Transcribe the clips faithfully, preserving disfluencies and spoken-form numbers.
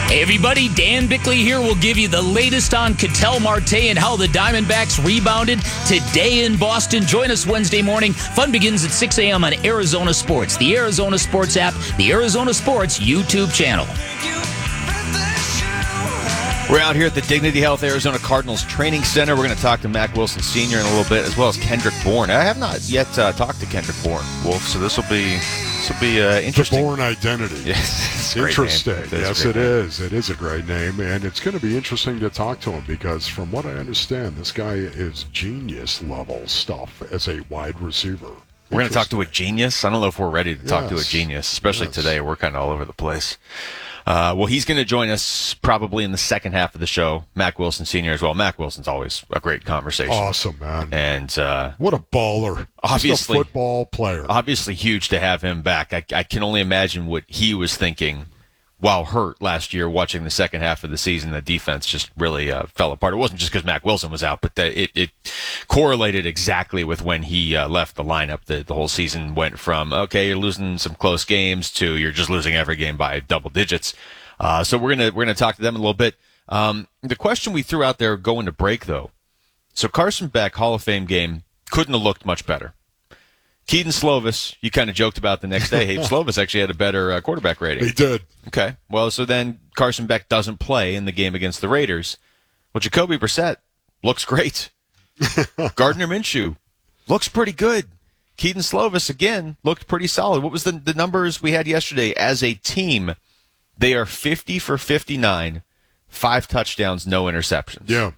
Hey everybody, Dan Bickley here. Will give you the latest on Ketel Marte and how the Diamondbacks rebounded today in Boston. Join us Wednesday morning. Fun begins at six a.m. on Arizona Sports, the Arizona Sports app, the Arizona Sports YouTube channel. We're out here at the Dignity Health Arizona Cardinals Training Center. We're going to talk to Mack Wilson Senior in a little bit, as well as Kendrick Bourne. I have not yet uh, talked to Kendrick Bourne, Wolf, so this will be this will be uh, interesting. The Bourne identity. Yes, interesting. It yes, it is. It is a great name, and it's going to be interesting to talk to him because, from what I understand, this guy is genius level stuff as a wide receiver. We're going to talk to a genius. I don't know if we're ready to talk yes. to a genius, especially yes. today. We're kind of all over the place. Uh, well, he's going to join us probably in the second half of the show. Mack Wilson Senior as well. Mack Wilson's always a great conversation. Awesome, man. And uh, what a baller. Obviously, Just a football player. Obviously huge to have him back. I, I can only imagine what he was thinking while hurt last year watching the second half of the season. The defense just really uh, fell apart. It wasn't just because Mack Wilson was out, but the, it, it correlated exactly with when he uh, left the lineup. The, the whole season went from, okay, you're losing some close games to you're just losing every game by double digits. Uh, so we're gonna we're gonna talk to them a little bit. Um, the question we threw out there going to break, though. So Carson Beck, Hall of Fame game, couldn't have looked much better. Kedon Slovis, you kind of joked about the next day. Hey, Slovis actually had a better uh, quarterback rating. He did. Okay. Well, so then Carson Beck doesn't play in the game against the Raiders. Well, Jacoby Brissett looks great. Gardner Minshew looks pretty good. Kedon Slovis, again, looked pretty solid. What was the, the numbers we had yesterday as a team? They are fifty for fifty-nine, five touchdowns, no interceptions. Yeah.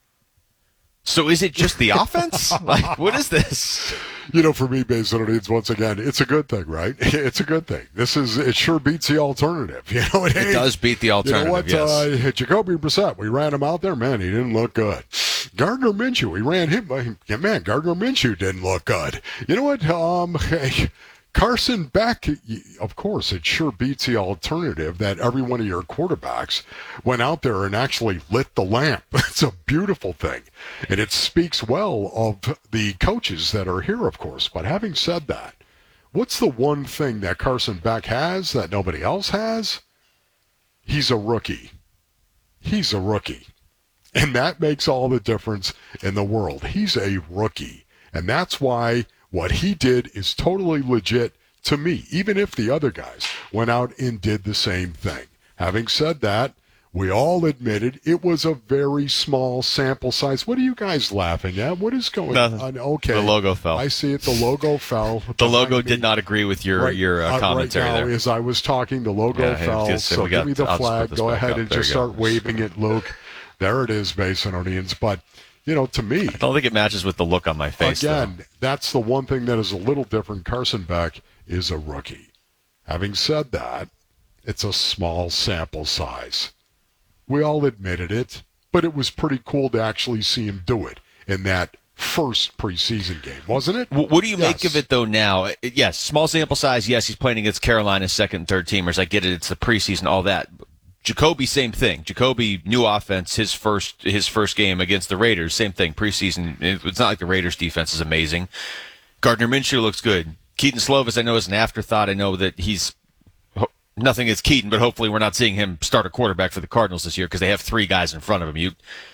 So is it just the offense? Like, what is this? You know, for me, based on it, once again, it's a good thing, right? It's a good thing. This is, it sure beats the alternative. You know, it, it does beat the alternative, you know what, yes. Uh, Jacoby Brissett, we ran him out there. Man, he didn't look good. Gardner Minshew, we ran him. Yeah, man, Gardner Minshew didn't look good. You know what? Um, hey, Carson Beck, of course, it sure beats the alternative that every one of your quarterbacks went out there and actually lit the lamp. It's a beautiful thing. And it speaks well of the coaches that are here, of course. But having said that, what's the one thing that Carson Beck has that nobody else has? He's a rookie. He's a rookie. And that makes all the difference in the world. He's a rookie. And that's why what he did is totally legit to me, even if the other guys went out and did the same thing. Having said that, we all admitted it was a very small sample size. What are you guys laughing at? What is going Nothing. on? Okay. The logo fell. I see it. The logo fell. The logo me. did not agree with your, right, your uh, commentary right now, there. As I was talking, the logo yeah, fell. just, so got, give me the I'll flag. Go ahead up. and there just go. start waving it, Luke. There it is, Masononians. But, you know, to me, I don't think it matches with the look on my face. Again, though. That's the one thing that is a little different. Carson Beck is a rookie. Having said that, it's a small sample size. We all admitted it, but it was pretty cool to actually see him do it in that first preseason game, wasn't it? What do you yes. make of it, though, now? Yes, small sample size. Yes, he's playing against Carolina's second and third teamers. I get it. It's the preseason, all that. Jacoby, same thing. Jacoby, new offense, his first his first game against the Raiders, same thing. Preseason, it's not like the Raiders' defense is amazing. Gardner Minshew looks good. Kedon Slovis, I know, is an afterthought. I know that he's nothing against Kedon, but hopefully we're not seeing him start a quarterback for the Cardinals this year because they have three guys in front of him. You,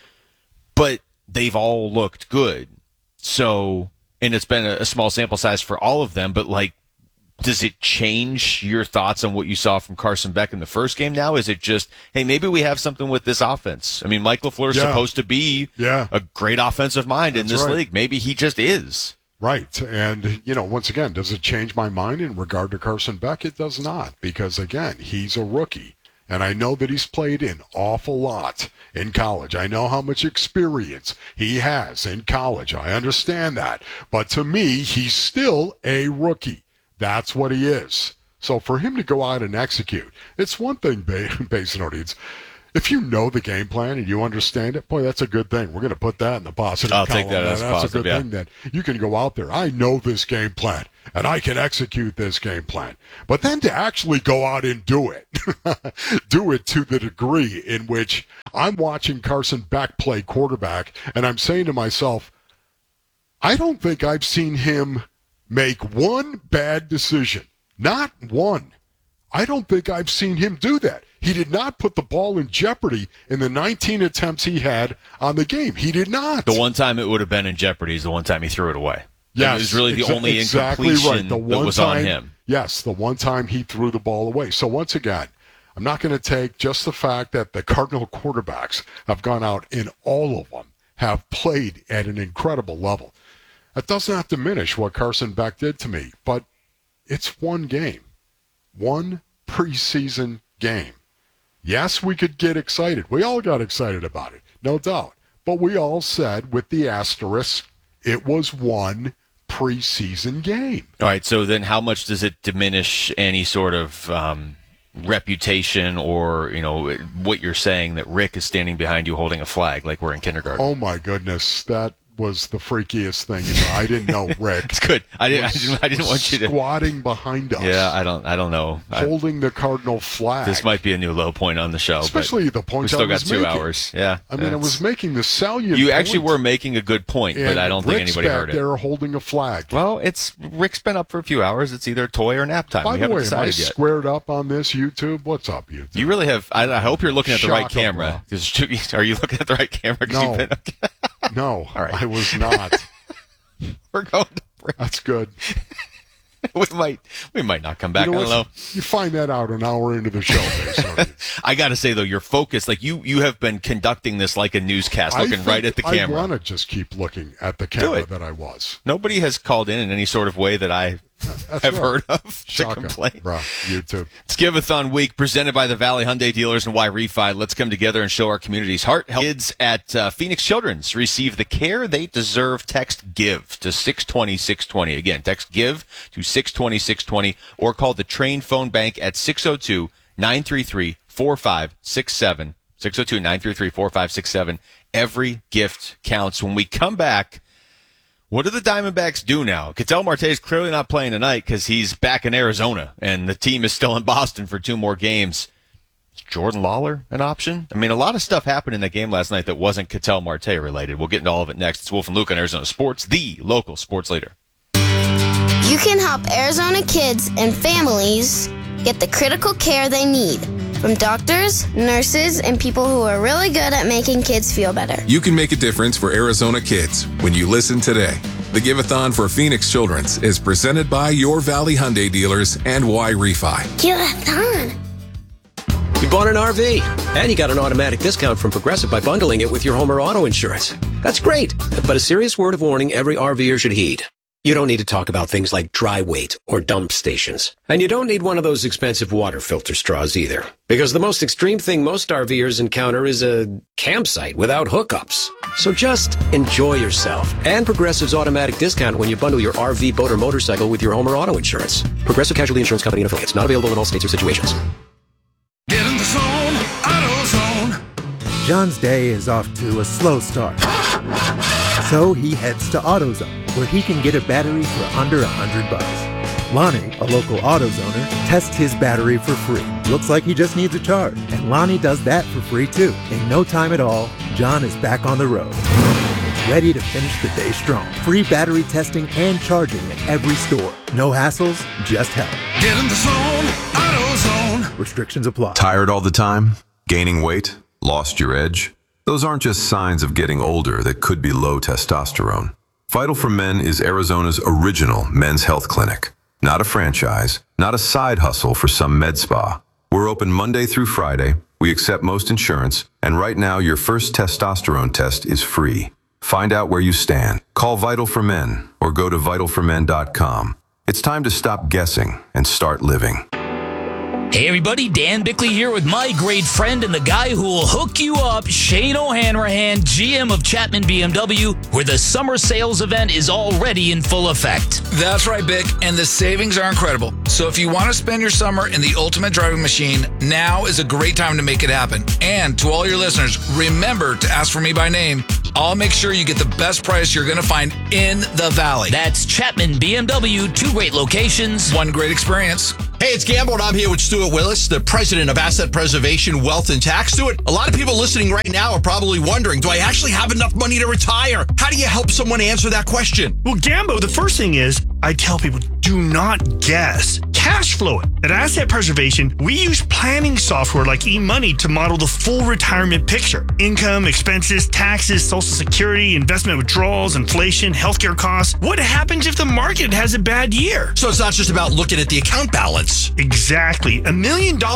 but they've all looked good. So, and it's been a, a small sample size for all of them, but like, does it change your thoughts on what you saw from Carson Beck in the first game now? Is it just, hey, maybe we have something with this offense? I mean, Mike LaFleur is yeah. supposed to be yeah. a great offensive mind That's in this right. league. Maybe he just is. Right. And, you know, once again, does it change my mind in regard to Carson Beck? It does not, because, again, he's a rookie. And I know that he's played an awful lot in college. I know how much experience he has in college. I understand that. But to me, he's still a rookie. That's what he is. So for him to go out and execute, it's one thing, Basin Audience. If you know the game plan and you understand it, boy, that's a good thing. We're going to put that in the positive I'll column. take that as that's positive, a good yeah. thing that you can go out there. I know this game plan, and I can execute this game plan. But then to actually go out and do it, do it to the degree in which I'm watching Carson Beck play quarterback, and I'm saying to myself, I don't think I've seen him make one bad decision. Not one. I don't think I've seen him do that. He did not put the ball in jeopardy in the nineteen attempts he had on the game. He did not. The one time it would have been in jeopardy is the one time he threw it away. Yes, it was really the exa- only exactly incompletion right. The one that was time, on him. Yes, the one time he threw the ball away. So once again, I'm not going to take just the fact that the Cardinal quarterbacks have gone out and all of them have played at an incredible level. That does not diminish what Carson Beck did to me, but it's one game, one preseason game. Yes, we could get excited. We all got excited about it, no doubt. But we all said with the asterisk, it was one preseason game. All right, so then how much does it diminish any sort of um, reputation or, you know, what you're saying that Rick is standing behind you holding a flag like we're in kindergarten? Oh, my goodness. That was the freakiest thing. You know, I didn't know Rick. It's good. I didn't, I was, didn't, I didn't want you to. Squatting behind us. Yeah, I don't I don't know. Holding I, the Cardinal flag. This might be a new low point on the show. Especially the point we still I got was two making. hours. Yeah. I mean, I was making the salient You actually point. were making a good point, but And I don't Rick's think anybody back heard it. there holding a flag. Well, it's Rick's been up for a few hours. It's either toy or nap time. By we the haven't way, am I decided yet. squared up on this YouTube? What's up, YouTube? You really have. I, I hope you're looking at the right Shock 'em, camera. 'Cause are you looking at the right camera? 'Cause No. you've been, okay. No, All right. I was not. We're going to break. That's good. We might. We might not come back. You know I don't know. what? You find that out an hour into the show. Basically. I got to say though, your focus, like you, you have been conducting this like a newscast, I looking think right at the camera. I want to just keep looking at the camera it. that I was. Nobody has called in in any sort of way that I That's have right. heard of to Shocking, complain. bro. YouTube. It's Give-a-thon week presented by the Valley Hyundai dealers and Y-Refi. Let's come together and show our community's heart. Kids at uh, Phoenix Children's receive the care they deserve. Text GIVE to six twenty, six twenty. Again, text GIVE to six twenty, six twenty or call the Train Phone Bank at six oh two, nine three three, four five six seven. six oh two, nine three three, four five six seven. Every gift counts. When we come back, what do the Diamondbacks do now? Ketel Marte is clearly not playing tonight because he's back in Arizona, and the team is still in Boston for two more games. Is Jordan Lawler an option? I mean, a lot of stuff happened in that game last night that wasn't Ketel Marte related. We'll get into all of it next. It's Wolf and Luke on Arizona Sports, the local sports leader. You can help Arizona kids and families get the critical care they need from doctors, nurses, and people who are really good at making kids feel better. You can make a difference for Arizona kids when you listen today. The Give-a-thon for Phoenix Children's is presented by your Valley Hyundai dealers and Y-Refi. Give-a-thon. You bought an R V, and you got an automatic discount from Progressive by bundling it with your home or auto insurance. That's great, but a serious word of warning every RVer should heed. You don't need to talk about things like dry weight or dump stations. And you don't need one of those expensive water filter straws either. Because the most extreme thing most RVers encounter is a campsite without hookups. So just enjoy yourself. And Progressive's automatic discount when you bundle your R V, boat, or motorcycle with your home or auto insurance. Progressive Casualty Insurance Company and affiliates. Not available in all states or situations. Get in the zone, AutoZone. John's day is off to a slow start. So he heads to AutoZone, where he can get a battery for under a hundred bucks. Lonnie, a local AutoZoner, tests his battery for free. Looks like he just needs a charge, and Lonnie does that for free too. In no time at all, John is back on the road, ready to finish the day strong. Free battery testing and charging at every store. No hassles, just help. Get in the zone, AutoZone. Restrictions apply. Tired all the time? Gaining weight? Lost your edge? Those aren't just signs of getting older that could be low testosterone. Vital for Men is Arizona's original men's health clinic. Not a franchise, not a side hustle for some med spa. We're open Monday through Friday. We accept most insurance, and right now your first testosterone test is free. Find out where you stand. Call Vital for Men or go to vital for men dot com. It's time to stop guessing and start living. Hey everybody, Dan Bickley here with my great friend and the guy who will hook you up, Shane O'Hanrahan, G M of Chapman B M W, where the summer sales event is already in full effect. That's right, Bick, and the savings are incredible. So if you want to spend your summer in the ultimate driving machine, now is a great time to make it happen. And to all your listeners, remember to ask for me by name. I'll make sure you get the best price you're going to find in the Valley. That's Chapman B M W, two great locations, one great experience. Hey, it's Gamble, and I'm here with Stuart Willis, the president of Asset Preservation, Wealth, and Tax. Stuart, a lot of people listening right now are probably wondering, do I actually have enough money to retire? How do you help someone answer that question? Well, Gambo, the first thing is I tell people, do not guess. cash flow it. At Asset Preservation, we use planning software like eMoney to model the full retirement picture. Income, expenses, taxes, Social Security, investment withdrawals, inflation, healthcare costs. What happens if the market has a bad year? So it's not just about looking at the account balance. Exactly. A million dollars